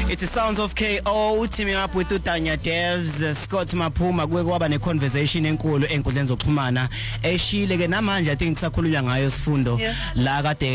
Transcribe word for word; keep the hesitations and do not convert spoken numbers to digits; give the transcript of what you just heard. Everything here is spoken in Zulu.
It's the sounds of K O teaming up with Utanya Devs, uh, Scott Maphuma kuwe kwaba ne conversation enkulu enkundleni zokuxhumana eshile ke namanje I think sakhulunywa ngayo sifundo la kade